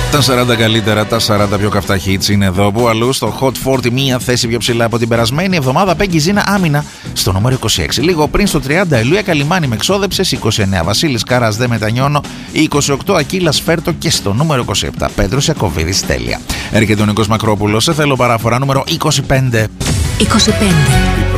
Τα 40 καλύτερα, τα 40 πιο καυτά hits είναι εδώ. Που αλλού στο Hot 40, μία θέση πιο ψηλά από την περασμένη εβδομάδα. Πέγγι Ζίνα άμυνα στο νούμερο 26. Λίγο πριν στο 30, Ελούια Καλιμάνη με εξόδεψες. 29, Βασίλης Κάρας δεν μετανιώνω. 28, Ακύλας Φέρτο. Και στο νούμερο 27, Πέτρος Ιακωβίδης τέλεια. Έρχεται ο Νίκος Μακρόπουλος σε θέλω παραφορά νούμερο 25. 25.